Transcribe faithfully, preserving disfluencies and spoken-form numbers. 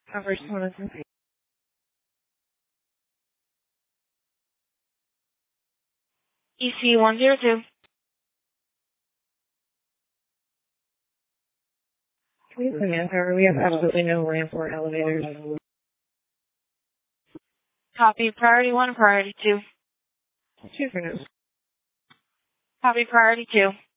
Coverage one is complete. E C one zero two. Please, manpower. We have absolutely no ramp or elevators. Copy priority one, priority two. Two for now. Copy priority two.